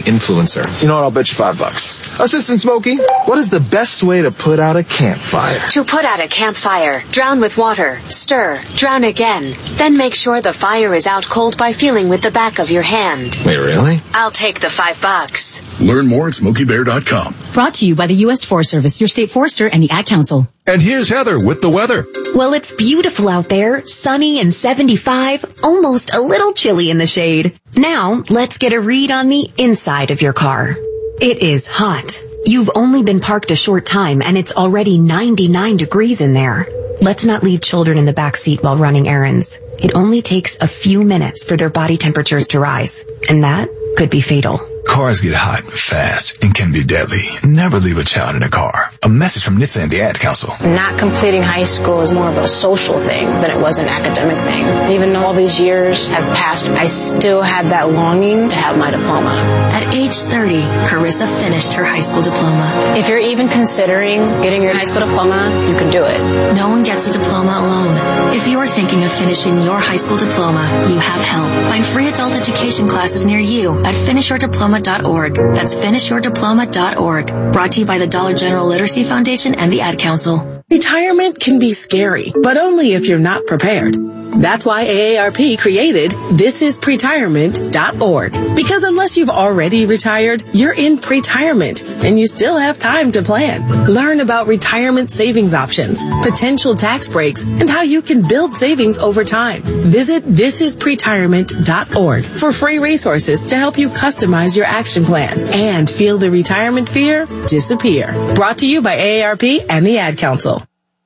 influencer. You know what? I'll bet you $5. Assistant Smokey, what is the best way to put out a campfire? To put out a campfire, drown with water, stir, drown again. Then make sure the fire is out cold by feeling with the back of your hand. Wait, really? I'll take the $5. Learn more at SmokeyBear.com. Brought to you by the U.S. Forest Service, your state forester, and the Ad Council. And here's Heather with the weather. Well, it's beautiful out there, sunny and 75, almost a little chilly in the shade. Now, let's get a read on the inside of your car. It is hot. You've only been parked a short time and it's already 99 degrees in there. Let's not leave children in the back seat while running errands. It only takes a few minutes for their body temperatures to rise, and that could be fatal. Cars get hot fast and can be deadly. Never leave a child in a car. A message from NHTSA and the Ad Council. Not completing high school is more of a social thing than it was an academic thing. Even though all these years have passed, I still had that longing to have my diploma. At age 30, Carissa finished her high school diploma. If you're even considering getting your high school diploma, you can do it. No one gets a diploma alone. If you're thinking of finishing your high school diploma, you have help. Find free adult education classes near you at finishyourdiploma.org. That's finishyourdiploma.org. Brought to you by the Dollar General Literacy Foundation and the Ad Council. Retirement can be scary, but only if you're not prepared. That's why AARP created thisispretirement.org. Because unless you've already retired, you're in pretirement, and you still have time to plan. Learn about retirement savings options, potential tax breaks, and how you can build savings over time. Visit thisispretirement.org for free resources to help you customize your action plan and feel the retirement fear disappear. Brought to you by AARP and the Ad Council.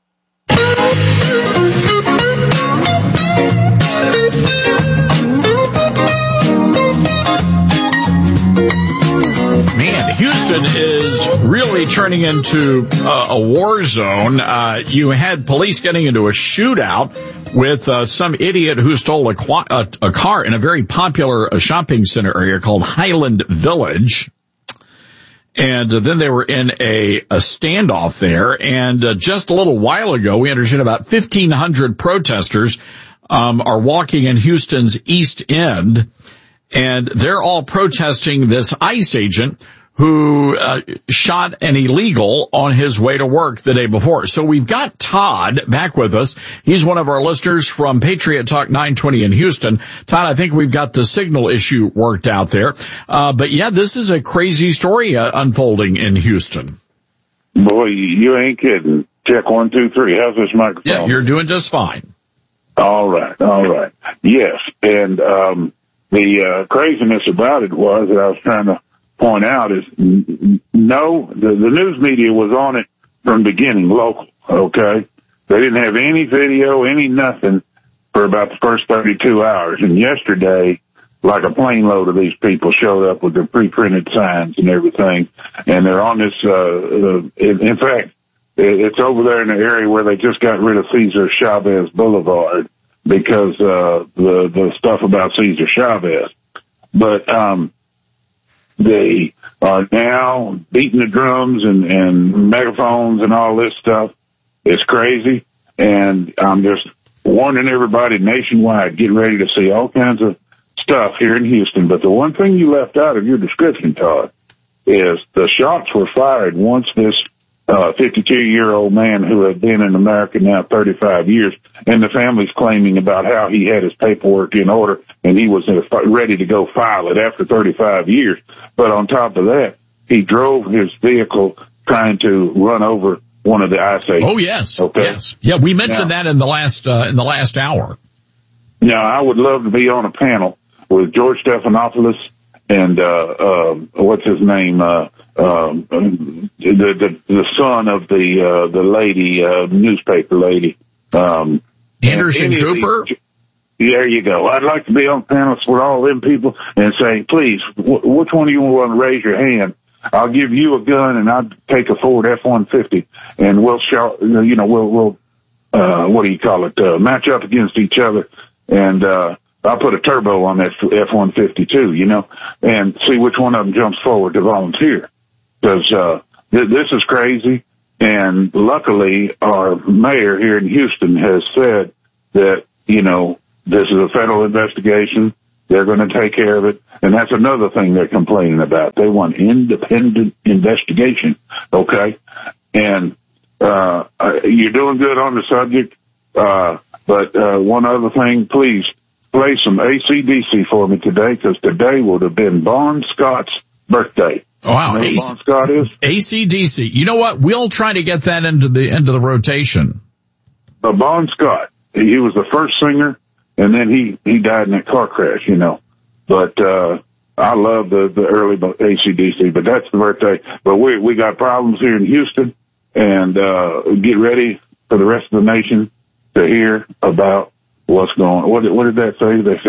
Man, Houston is really turning into a war zone. You had police getting into a shootout with some idiot who stole a car in a very popular shopping center area called Highland Village. And then they were in a standoff there. And just a little while ago, we understood about 1,500 protesters are walking in Houston's East End. And they're all protesting this ICE agent who shot an illegal on his way to work the day before. So we've got Todd back with us. He's one of our listeners from Patriot Talk 920 in Houston. Todd, I think we've got the signal issue worked out there. But yeah, this is a crazy story unfolding in Houston. Boy, you ain't kidding. Check 1, 2, 3. How's this microphone? Yeah, you're doing just fine. All right. Yes, and the craziness about it was that I was trying to point out is no, the news media was on it from the beginning, local, okay? They didn't have any video, any nothing for about the first 32 hours. And yesterday, like a plane load of these people showed up with their pre-printed signs and everything. And they're on this, in fact, it's over there in the area where they just got rid of Cesar Chavez Boulevard because the stuff about Cesar Chavez. But they are now beating the drums and megaphones and all this stuff. It's crazy. And I'm just warning everybody nationwide, get ready to see all kinds of stuff here in Houston. But the one thing you left out of your description, Todd, is the shots were fired once this 52-year-old man who had been in America now 35 years, and the family's claiming about how he had his paperwork in order and he was ready to go file it after 35 years. But on top of that, he drove his vehicle trying to run over one of the ICE agents. Oh, yes. Okay. Yes. Yeah, we mentioned that in the last hour. Now, I would love to be on a panel with George Stephanopoulos and what's his name? The son of the lady, newspaper lady. Anderson Cooper? There you go. I'd like to be on panels with all them people and say, please, which one of you want to raise your hand? I'll give you a gun and I'll take a Ford F-150 and we'll what do you call it? Match up against each other and, I'll put a turbo on that F-150 too, and see which one of them jumps forward to volunteer. Because, this is crazy. And luckily our mayor here in Houston has said that, this is a federal investigation They're going to take care of it. And that's another thing they're complaining about. They want independent investigation. Okay. And, you're doing good on the subject. But one other thing, please play some AC/DC for me today, because today would have been Bon Scott's birthday. Wow. You know Bon Scott is? AC/DC. You know what? We'll try to get that into the rotation. Bon Scott. He was the first singer, and then he died in that car crash, you know. But, I love the early AC/DC, but that's the birthday. But we got problems here in Houston, and, get ready for the rest of the nation to hear about what's going on. What did that say? They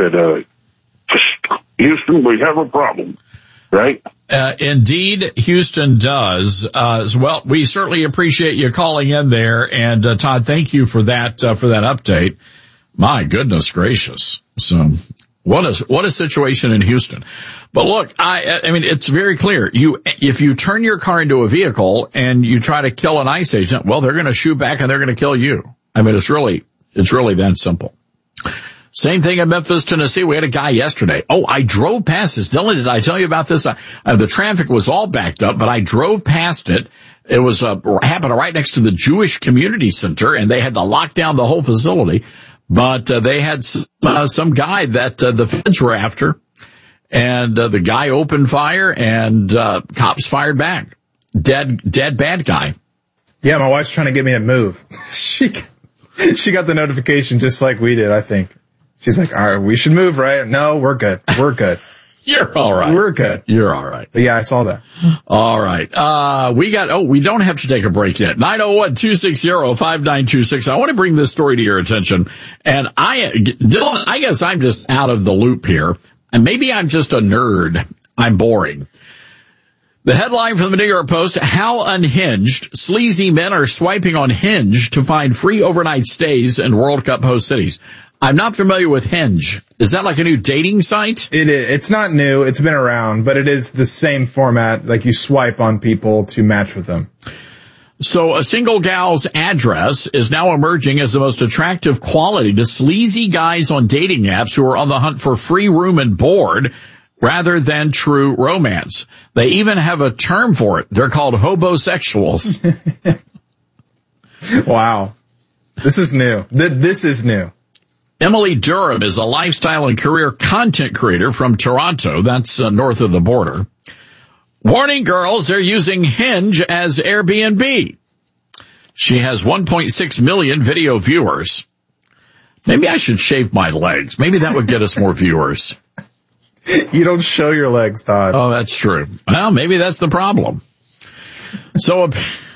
said, Houston, we have a problem, right? Indeed, Houston does. Well, we certainly appreciate you calling in there. And, Todd, thank you for that update. My goodness gracious. So what a situation in Houston. But look, I mean, it's very clear. If you turn your car into a vehicle and you try to kill an ICE agent, well, they're going to shoot back and they're going to kill you. I mean, it's really that simple. Same thing in Memphis, Tennessee. We had a guy yesterday. Oh, I drove past this. Dylan, did I tell you about this? The traffic was all backed up, but I drove past it. It was happened right next to the Jewish Community Center, and they had to lock down the whole facility. But they had some guy that the feds were after, and the guy opened fire, and cops fired back. Dead bad guy. Yeah, my wife's trying to get me to move. She got the notification just like we did, I think. She's like, all right, we should move, right? No, we're good. We're good. You're all right. We're good. You're all right. But yeah, I saw that. All right. We don't have to take a break yet. 901-260-5926. I want to bring this story to your attention. And Dylan, I guess I'm just out of the loop here. And maybe I'm just a nerd. I'm boring. The headline from the New York Post, how unhinged sleazy men are swiping on Hinge to find free overnight stays in World Cup host cities. I'm not familiar with Hinge. Is that like a new dating site? It is. It's not new. It's been around, but it is the same format. Like you swipe on people to match with them. So a single gal's address is now emerging as the most attractive quality to sleazy guys on dating apps who are on the hunt for free room and board rather than true romance. They even have a term for it. They're called hobosexuals. Wow. This is new. This is new. Emily Durham is a lifestyle and career content creator from Toronto. That's north of the border. Warning, girls, they're using Hinge as Airbnb. She has 1.6 million video viewers. Maybe I should shave my legs. Maybe that would get us more viewers. You don't show your legs, Todd. Oh, that's true. Well, maybe that's the problem. So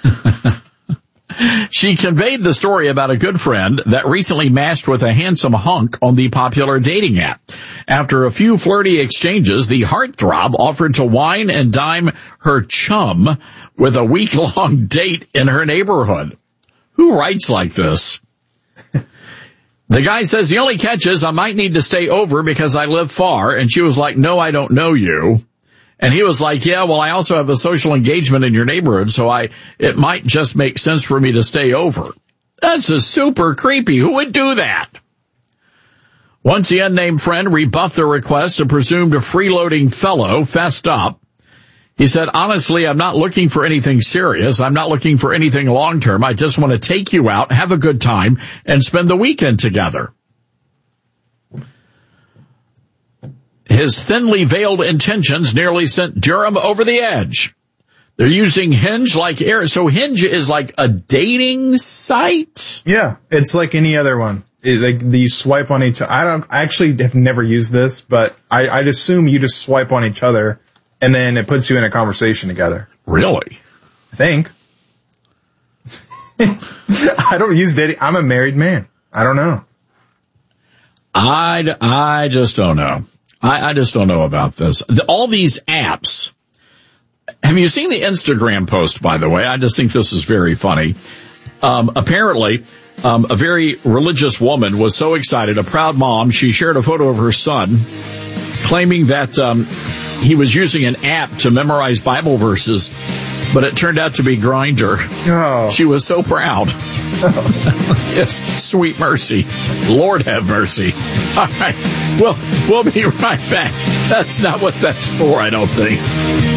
she conveyed the story about a good friend that recently matched with a handsome hunk on the popular dating app. After a few flirty exchanges, the heartthrob offered to wine and dine her chum with a week-long date in her neighborhood. Who writes like this? The guy says, the only catch is I might need to stay over because I live far. And she was like, no, I don't know you. And he was like, yeah, well, I also have a social engagement in your neighborhood, so it might just make sense for me to stay over. That's a super creepy. Who would do that? Once the unnamed friend rebuffed the request, a presumed freeloading fellow fessed up. He said, honestly, I'm not looking for anything serious. I'm not looking for anything long-term. I just want to take you out, have a good time, and spend the weekend together. His thinly veiled intentions nearly sent Durham over the edge. They're using Hinge like air. So Hinge is like a dating site? Yeah, it's like any other one. Like you swipe on each other. I actually have never used this, but I'd assume you just swipe on each other and then it puts you in a conversation together. Really? I think. I don't use dating. I'm a married man. I don't know. I just don't know. I just don't know about this. All these apps. Have you seen the Instagram post, by the way? I just think this is very funny. Apparently, a very religious woman was so excited, a proud mom, she shared a photo of her son, claiming that he was using an app to memorize Bible verses, but it turned out to be Grindr. Oh. She was so proud. Yes, sweet mercy. Lord have mercy. All right. Well, we'll be right back. That's not what that's for, I don't think.